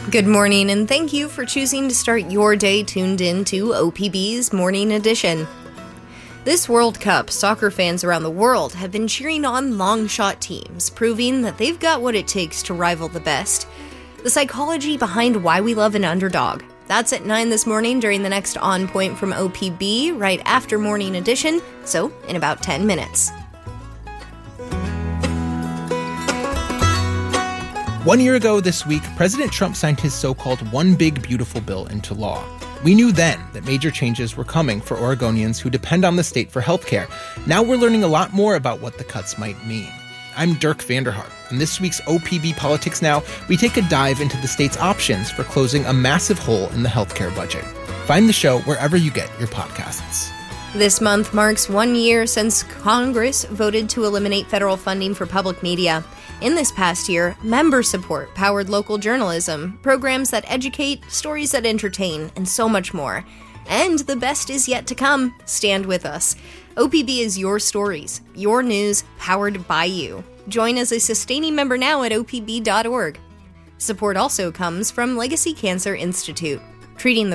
Good morning, and thank you for choosing to start your day tuned in to OPB's Morning Edition. This World Cup, soccer fans around the world have been cheering on long-shot teams, proving that they've got what it takes to rival the best. The psychology behind why we love an underdog. That's at 9 this morning during the next On Point from OPB, right after Morning Edition, so in about 10 minutes. 1 year ago this week, President Trump signed his so-called One Big Beautiful Bill into law. We knew then that major changes were coming for Oregonians who depend on the state for health care. Now we're learning a lot more about what the cuts might mean. I'm Dirk Vanderhart, and this week's OPB Politics Now, we take a dive into the state's options for closing a massive hole in the healthcare budget. Find the show wherever you get your podcasts. This month marks 1 year since Congress voted to eliminate federal funding for public media. In this past year, member support powered local journalism, programs that educate, stories that entertain, and so much more. And the best is yet to come. Stand with us. OPB is your stories, your news, powered by you. Join as a sustaining member now at opb.org. Support also comes from Legacy Cancer Institute, treating the